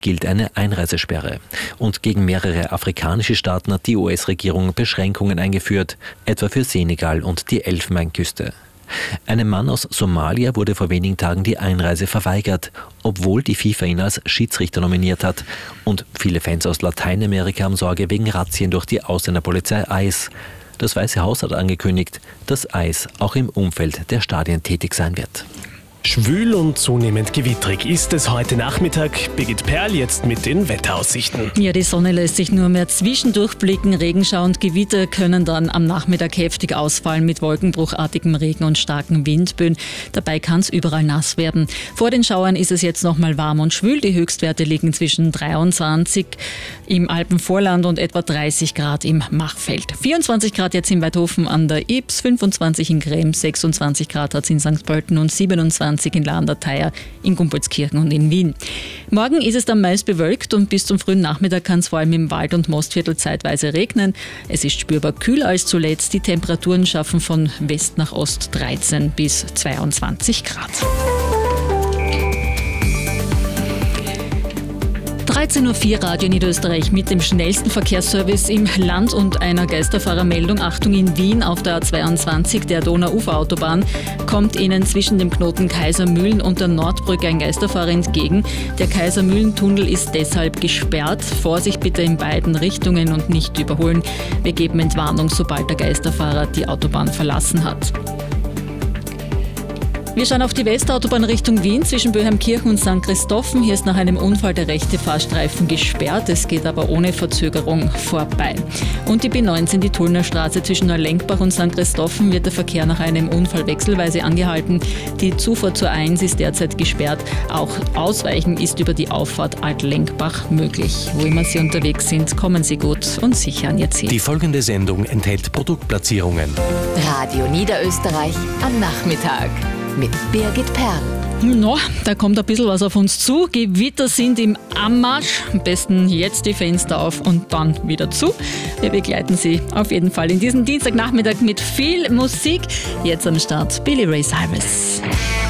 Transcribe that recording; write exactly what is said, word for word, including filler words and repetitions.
gilt eine Einreisesperre. Und gegen mehrere afrikanische Staaten hat die U S-Regierung Beschränkungen eingeführt, etwa für Senegal und die Elfenbeinküste. Einem Mann aus Somalia wurde vor wenigen Tagen die Einreise verweigert, obwohl die FIFA ihn als Schiedsrichter nominiert hat. Und viele Fans aus Lateinamerika haben Sorge wegen Razzien durch die Ausländerpolizei I C E. Das Weiße Haus hat angekündigt, dass I C E auch im Umfeld der Stadien tätig sein wird. Schwül und zunehmend gewittrig ist es heute Nachmittag. Birgit Perl jetzt mit den Wetteraussichten. Ja, die Sonne lässt sich nur mehr zwischendurch blicken. Regenschauer und Gewitter können dann am Nachmittag heftig ausfallen mit wolkenbruchartigem Regen und starken Windböen. Dabei kann es überall nass werden. Vor den Schauern ist es jetzt nochmal warm und schwül. Die Höchstwerte liegen zwischen dreiundzwanzig im Alpenvorland und etwa dreißig Grad im Machfeld. vierundzwanzig Grad jetzt in Weidhofen an der Ybbs, fünfundzwanzig in Krems, sechsundzwanzig Grad hat es in Sankt Pölten und siebenundzwanzig in Landau-Theier, in Gumbolskirchen und in Wien. Morgen ist es dann meist bewölkt und bis zum frühen Nachmittag kann es vor allem im Wald- und Mostviertel zeitweise regnen. Es ist spürbar kühler als zuletzt. Die Temperaturen schaffen von West nach Ost dreizehn bis zweiundzwanzig Grad. dreizehn Uhr vier Radio Niederösterreich mit dem schnellsten Verkehrsservice im Land und einer Geisterfahrermeldung. Achtung, in Wien auf der A zweiundzwanzig, der Donau-Ufer-Autobahn, kommt Ihnen zwischen dem Knoten Kaisermühlen und der Nordbrücke ein Geisterfahrer entgegen. Der Kaisermühlentunnel ist deshalb gesperrt. Vorsicht bitte in beiden Richtungen und nicht überholen. Wir geben Entwarnung, sobald der Geisterfahrer die Autobahn verlassen hat. Wir schauen auf die Westautobahn Richtung Wien zwischen Böheimkirchen und Sankt Christophen. Hier ist nach einem Unfall der rechte Fahrstreifen gesperrt. Es geht aber ohne Verzögerung vorbei. Und die B neunzehn, die Tullner Straße zwischen Neulenkbach und Sankt Christophen, wird der Verkehr nach einem Unfall wechselweise angehalten. Die Zufahrt zur eins ist derzeit gesperrt. Auch Ausweichen ist über die Auffahrt Altlenkbach möglich. Wo immer Sie unterwegs sind, kommen Sie gut und sicher an Ihr Ziel. Die folgende Sendung enthält Produktplatzierungen. Radio Niederösterreich am Nachmittag. Mit Birgit Perl. No, da kommt ein bisschen was auf uns zu. Gewitter sind im Anmarsch. Am besten jetzt die Fenster auf und dann wieder zu. Wir begleiten Sie auf jeden Fall in diesem Dienstagnachmittag mit viel Musik. Jetzt am Start Billy Ray Cyrus.